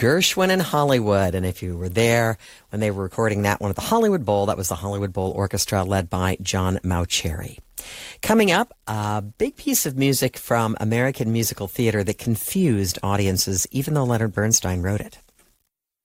Gershwin in Hollywood. And if you were there when they were recording that one at the Hollywood Bowl, that was the Hollywood Bowl Orchestra led by John Mauceri. Coming up, a big piece of music from American musical theater that confused audiences, even though Leonard Bernstein wrote it.